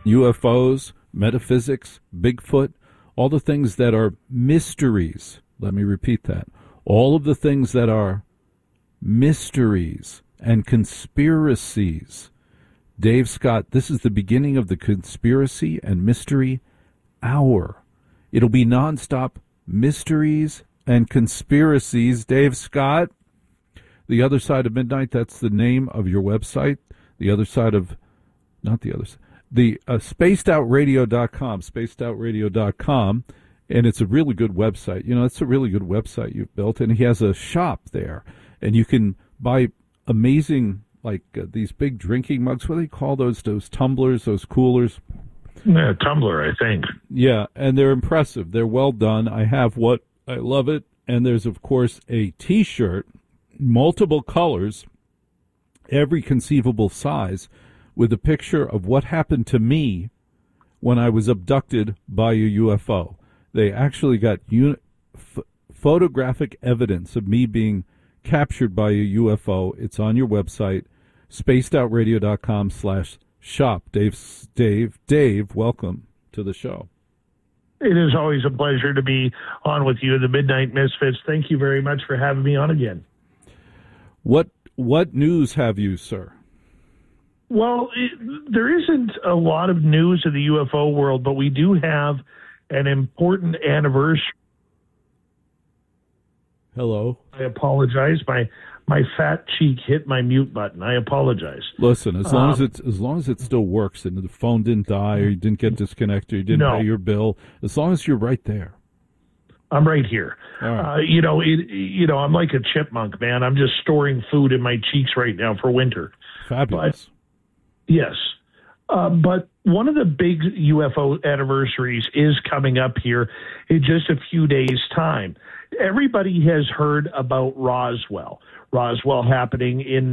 UFOs, metaphysics, Bigfoot, all the things that are mysteries. Let me repeat that. All of the things that are mysteries and conspiracies. Dave Scott, this is the beginning of the Conspiracy and Mystery Hour. It'll be nonstop mysteries and conspiracies. Dave Scott, The Other Side of Midnight, that's the name of your website. The Other Side of, not the other side, the spacedoutradio.com, spacedoutradio.com, and it's a really good website. You know, it's a really good website you've built, and he has a shop there, and you can buy amazing, like these big drinking mugs. What do they call those tumblers, those coolers? Yeah, tumbler, I think. Yeah, and they're impressive. They're well done. I have what I love it, and there's, of course, a T-shirt, multiple colors, every conceivable size, with a picture of what happened to me when I was abducted by a UFO. They actually got photographic evidence of me being captured by a UFO. It's on your website, spacedoutradio.com/shop. Dave, welcome to the show. It is always a pleasure to be on with you, the Midnight Misfits. Thank you very much for having me on again. What news have you, sir? Well, there isn't a lot of news in the UFO world, but we do have an important anniversary. Hello? I apologize. My fat cheek hit my mute button. I apologize. Listen, as long as it still works and the phone didn't die or you didn't get disconnected or you didn't pay your bill, as long as you're right there. I'm right here. Right. I'm like a chipmunk, man. I'm just storing food in my cheeks right now for winter. Fabulous. Yes. But one of the big UFO anniversaries is coming up here in just a few days' time. Everybody has heard about Roswell. Roswell happening in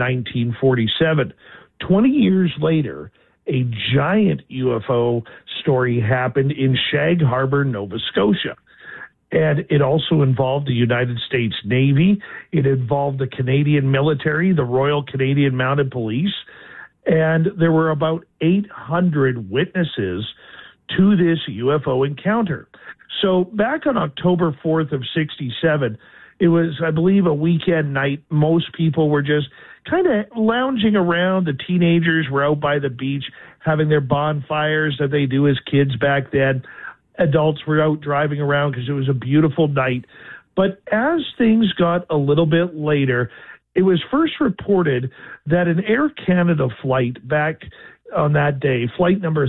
1947. 20 years later, a giant UFO story happened in Shag Harbor, Nova Scotia. And it also involved the United States Navy. It involved the Canadian military, the Royal Canadian Mounted Police. And there were about 800 witnesses to this UFO encounter. So back on October 4th of 67, it was, I believe, a weekend night. Most people were just kind of lounging around. The teenagers were out by the beach having their bonfires that they do as kids back then. Adults were out driving around because it was a beautiful night. But as things got a little bit later, it was first reported that an Air Canada flight back on that day, flight number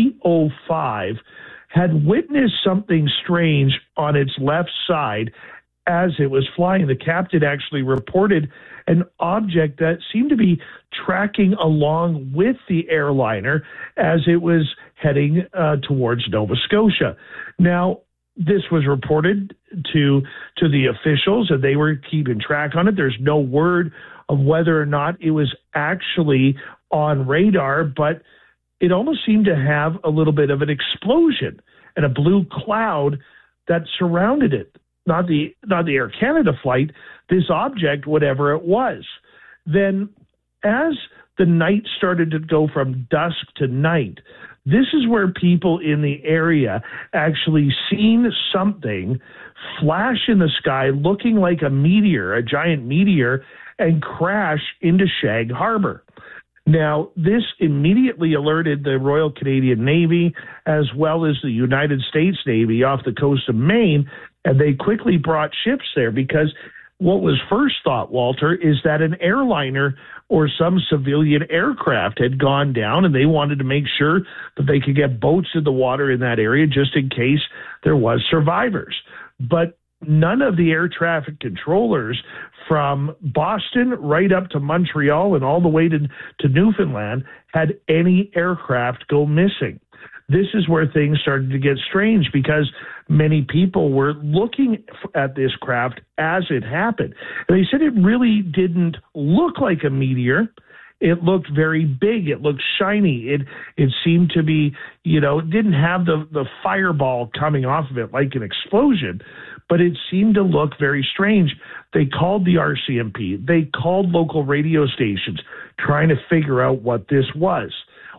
305, had witnessed something strange on its left side as it was flying. The captain actually reported an object that seemed to be tracking along with the airliner as it was heading towards Nova Scotia. Now, this was reported to the officials, and they were keeping track on it. There's no word of whether or not it was actually on radar, but it almost seemed to have a little bit of an explosion and a blue cloud that surrounded it. Not the Air Canada flight, this object, whatever it was. Then as the night started to go from dusk to night, this is where people in the area actually seen something flash in the sky looking like a meteor, a giant meteor, and crash into Shag Harbor. Now, this immediately alerted the Royal Canadian Navy as well as the United States Navy off the coast of Maine, and they quickly brought ships there because what was first thought, Walter, is that an airliner or some civilian aircraft had gone down, and they wanted to make sure that they could get boats in the water in that area just in case there was survivors. But none of the air traffic controllers from Boston right up to Montreal and all the way to Newfoundland had any aircraft go missing. This is where things started to get strange because many people were looking at this craft as it happened. And they said it really didn't look like a meteor. It looked very big. It looked shiny. It seemed to be, it didn't have the fireball coming off of it like an explosion, but it seemed to look very strange. They called the RCMP. They called local radio stations trying to figure out what this was.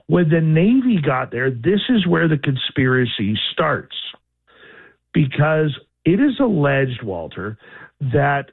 When the Navy got there, this is where the conspiracy starts. Because it is alleged, Walter, that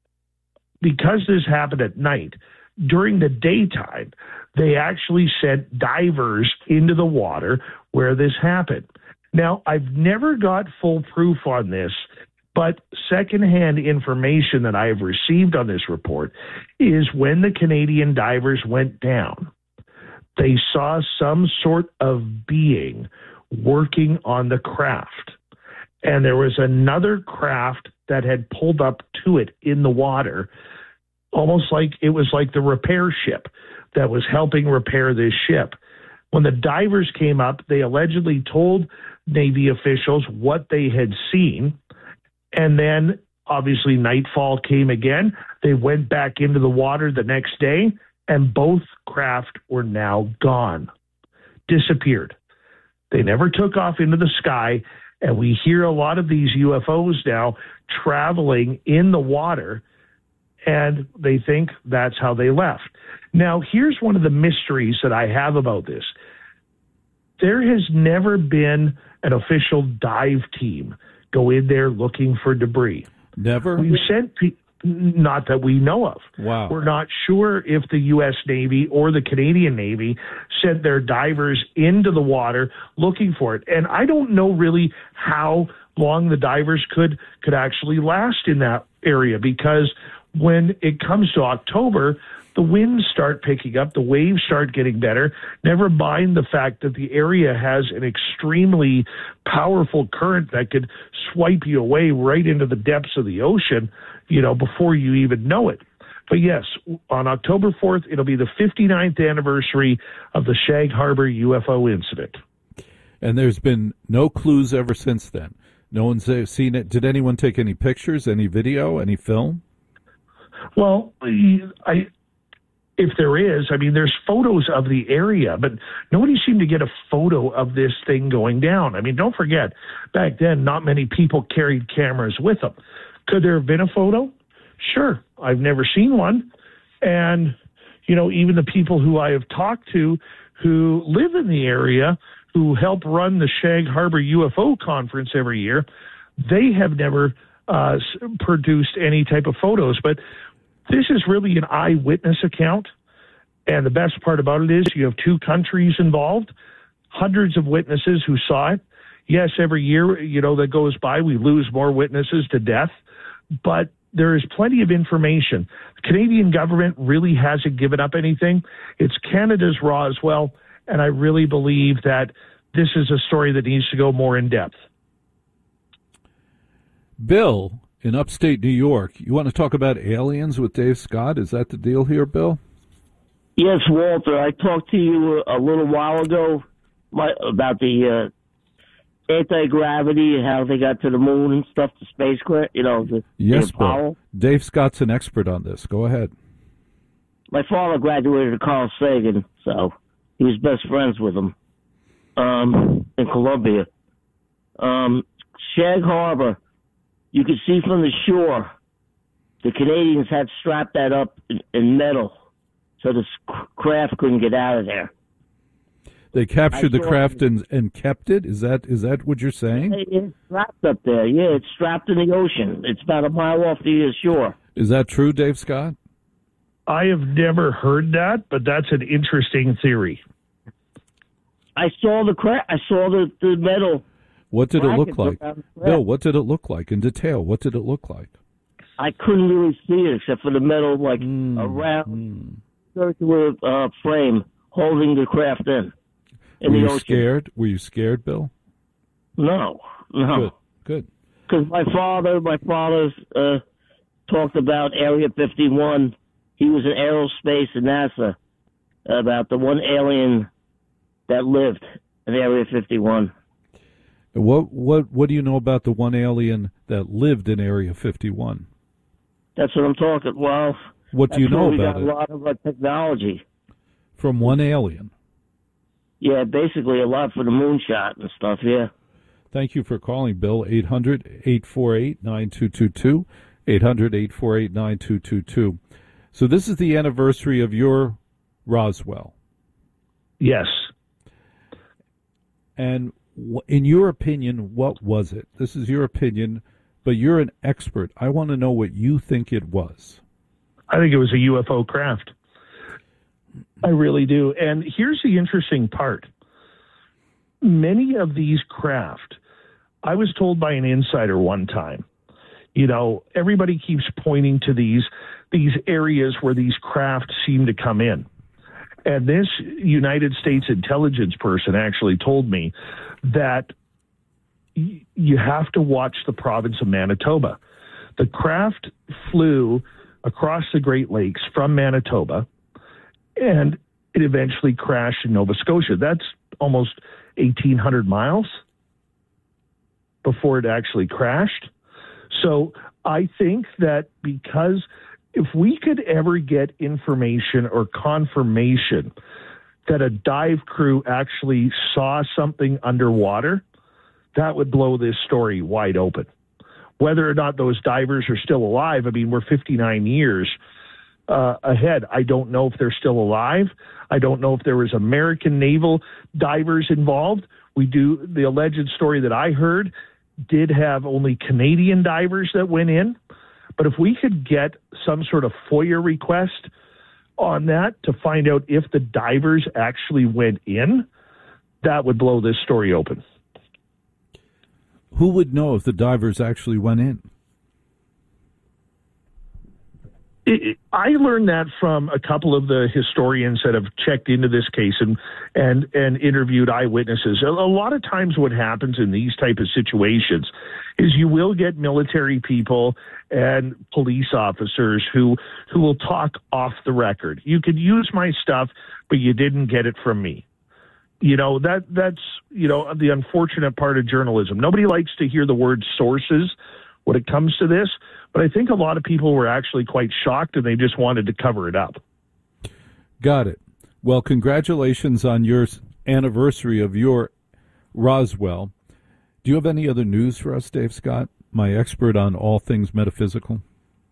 because this happened at night, during the daytime, they actually sent divers into the water where this happened. Now, I've never got full proof on this, but secondhand information that I have received on this report is when the Canadian divers went down, they saw some sort of being working on the craft. And there was another craft that had pulled up to it in the water, almost like it was like the repair ship that was helping repair this ship. When the divers came up, they allegedly told Navy officials what they had seen. And then, obviously, nightfall came again. They went back into the water the next day, and both craft were now gone, disappeared. They never took off into the sky, and we hear a lot of these UFOs now traveling in the water, and they think that's how they left. Now, here's one of the mysteries that I have about this. There has never been an official dive team go in there looking for debris. Never? We've sent not that we know of. Wow. We're not sure if the U.S. Navy or the Canadian Navy sent their divers into the water looking for it. And I don't know really how long the divers could actually last in that area, because when it comes to October, the winds start picking up, the waves start getting better, never mind the fact that the area has an extremely powerful current that could swipe you away right into the depths of the ocean, before you even know it. But yes, on October 4th, it'll be the 59th anniversary of the Shag Harbor UFO incident. And there's been no clues ever since then. No one's seen it. Did anyone take any pictures, any video, any film? Well, if there is, there's photos of the area, but nobody seemed to get a photo of this thing going down. Don't forget, back then, not many people carried cameras with them. Could there have been a photo? Sure. I've never seen one. And, even the people who I have talked to who live in the area, who help run the Shag Harbor UFO conference every year, they have never produced any type of photos. But this is really an eyewitness account, and the best part about it is you have two countries involved, hundreds of witnesses who saw it. Yes, every year, that goes by, we lose more witnesses to death, but there is plenty of information. The Canadian government really hasn't given up anything. It's Canada's Roswell, and I really believe that this is a story that needs to go more in depth. Bill, in upstate New York, you want to talk about aliens with Dave Scott? Is that the deal here, Bill? Yes, Walter. I talked to you a little while ago about the anti-gravity and how they got to the moon and stuff, the spacecraft, Yes, the Apollo. Bill. Dave Scott's an expert on this. Go ahead. My father graduated at Carl Sagan, so he was best friends with him in Columbia. Shag Harbor, you could see from the shore, the Canadians had strapped that up in metal so the craft couldn't get out of there. They captured the craft and kept it? Is that what you're saying? It's strapped up there. Yeah, it's strapped in the ocean. It's about a mile off the shore. Is that true, Dave Scott? I have never heard that, but that's an interesting theory. I saw the craft. I saw the metal. What did it look like? Bill, what did it look like in detail? What did it look like? I couldn't really see it except for the metal, around circular frame holding the craft in Were you the ocean. Scared? Were you scared, Bill? No. Good. Because my father talked about Area 51. He was in aerospace at NASA, about the one alien that lived in Area 51. What do you know about the one alien that lived in Area 51? That's what I'm talking. Well, what do you know about it? We got a lot of technology from one alien. Yeah, basically a lot for the moonshot and stuff. Yeah. Thank you for calling, Bill. 800-848-9222. 800-848-9222. So this is the anniversary of your Roswell. Yes. And in your opinion, what was it? This is your opinion, but you're an expert. I want to know what you think it was. I think it was a UFO craft. I really do. And here's the interesting part. Many of these craft, I was told by an insider one time, everybody keeps pointing to these areas where these craft seem to come in. And this United States intelligence person actually told me that you have to watch the province of Manitoba. The craft flew across the Great Lakes from Manitoba, and it eventually crashed in Nova Scotia. That's almost 1,800 miles before it actually crashed. So I think that because if we could ever get information or confirmation that a dive crew actually saw something underwater, that would blow this story wide open. Whether or not those divers are still alive, I mean, we're 59 years ahead. I don't know if they're still alive. I don't know if there was American naval divers involved. The alleged story that I heard did have only Canadian divers that went in. But if we could get some sort of FOIA request on that to find out if the divers actually went in, that would blow this story open. Who would know if the divers actually went in? I learned that from a couple of the historians that have checked into this case and interviewed eyewitnesses. A lot of times what happens in these type of situations is you will get military people and police officers who will talk off the record. You could use my stuff, but you didn't get it from me. That's the unfortunate part of journalism. Nobody likes to hear the word sources when it comes to this, but I think a lot of people were actually quite shocked and they just wanted to cover it up. Got it. Well, congratulations on your anniversary of your Roswell. Do you have any other news for us, Dave Scott, my expert on all things metaphysical?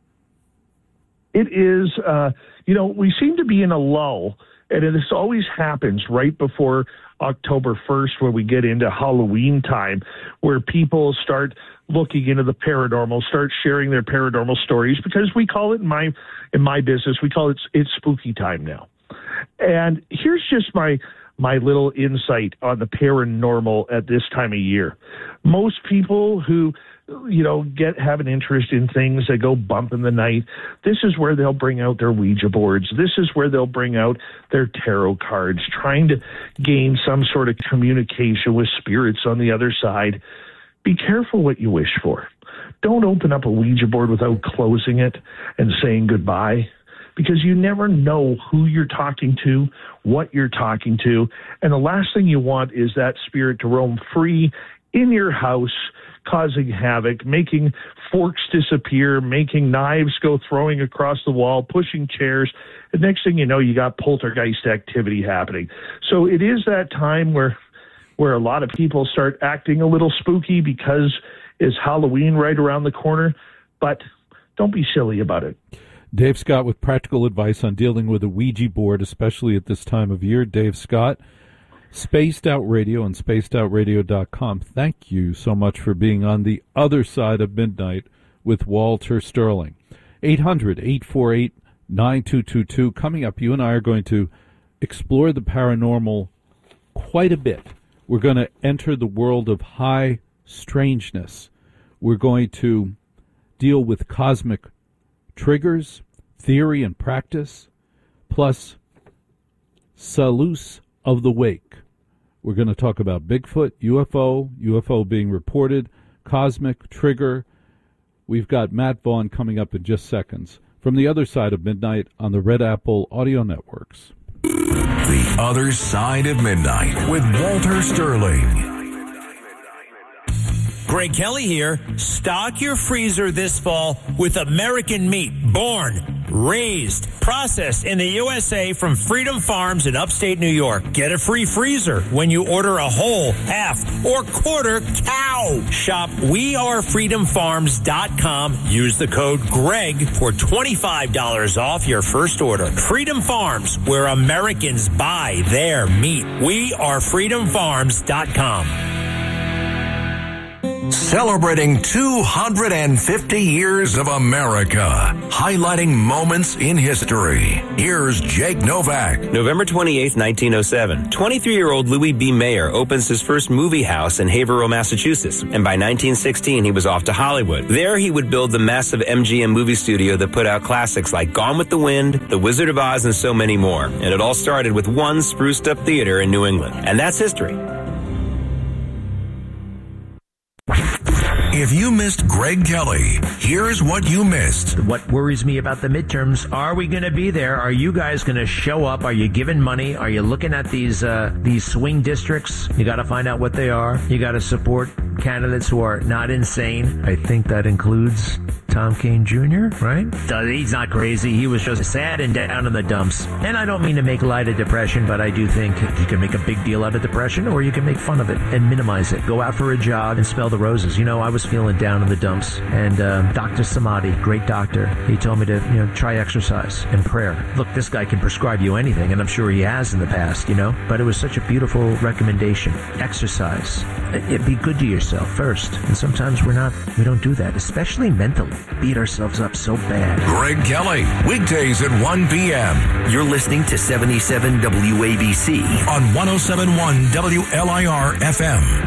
It is, we seem to be in a lull, and this always happens right before October 1st when we get into Halloween time, where people start looking into the paranormal, start sharing their paranormal stories, because we call it in my business, we call it's spooky time now. And here's just my little insight on the paranormal at this time of year. Most people who have an interest in things that go bump in the night, this is where they'll bring out their Ouija boards. This is where they'll bring out their tarot cards, trying to gain some sort of communication with spirits on the other side. Be careful what you wish for. Don't open up a Ouija board without closing it and saying goodbye, because you never know who you're talking to, what you're talking to, and the last thing you want is that spirit to roam free in your house, causing havoc, making forks disappear, making knives go throwing across the wall, pushing chairs. The next thing you know, you got poltergeist activity happening. So it is that time where a lot of people start acting a little spooky because it's Halloween right around the corner, but don't be silly about it. Dave Scott with practical advice on dealing with a Ouija board, especially at this time of year. Dave Scott, Spaced Out Radio and spacedoutradio.com. Thank you so much for being on the other side of midnight with Walter Sterling. 800-848-9222. Coming up, you and I are going to explore the paranormal quite a bit. We're going to enter the world of high strangeness. We're going to deal with cosmic triggers, theory and practice, plus Salus of the Wake. We're going to talk about Bigfoot, UFO being reported, cosmic trigger. We've got Matt Vaughn coming up in just seconds from the other side of midnight on the Red Apple Audio Networks. The Other Side of Midnight with Walter Sterling. Greg Kelly here. Stock your freezer this fall with American meat, born, raised, processed in the USA from Freedom Farms in upstate New York. Get a free freezer when you order a whole, half, or quarter cow. Shop wearefreedomfarms.com. Use the code GREG for $25 off your first order. Freedom Farms, where Americans buy their meat. wearefreedomfarms.com. Celebrating 250 years of America, highlighting moments in history. Here's Jake Novak. November 28, 1907, 23-year-old Louis B. Mayer opens his first movie house in Haverhill, Massachusetts, and by 1916 he was off to Hollywood. There he would build the massive MGM movie studio that put out classics like Gone with the Wind, The Wizard of Oz, and so many more. And it all started with one spruced-up theater in New England. And that's history. If you missed Greg Kelly, here's what you missed. What worries me about the midterms, are we going to be there? Are you guys going to show up? Are you giving money? Are you looking at these swing districts? You got to find out what they are. You got to support candidates who are not insane. I think that includes Tom Kean Jr., right? He's not crazy. He was just sad and down in the dumps. And I don't mean to make light of depression, but I do think you can make a big deal out of depression, or you can make fun of it and minimize it. Go out for a jog and smell the roses. You know, I was feeling down in the dumps, and Dr. Samadi, great doctor, he told me to, try exercise and prayer. Look, this guy can prescribe you anything, and I'm sure he has in the past, but it was such a beautiful recommendation. Exercise. Be good to yourself first. And sometimes we don't do that, especially mentally. Beat ourselves up so bad. Greg Kelly, weekdays at 1 p.m. You're listening to 77 WABC on 107.1 WLIR FM.